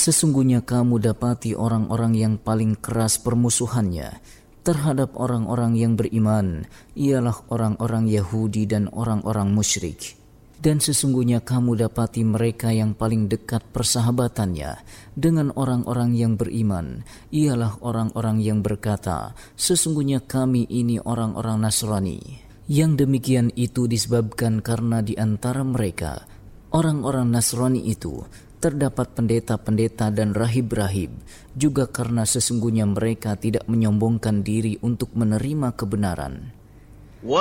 Sesungguhnya kamu dapati orang-orang yang paling keras permusuhannya terhadap orang-orang yang beriman ialah orang-orang Yahudi dan orang-orang musyrik. Dan sesungguhnya kamu dapati mereka yang paling dekat persahabatannya dengan orang-orang yang beriman ialah orang-orang yang berkata, sesungguhnya kami ini orang-orang Nasrani. Yang demikian itu disebabkan karena di antara mereka, orang-orang Nasrani itu, terdapat pendeta-pendeta dan rahib-rahib, juga karena sesungguhnya mereka tidak menyombongkan diri untuk menerima kebenaran.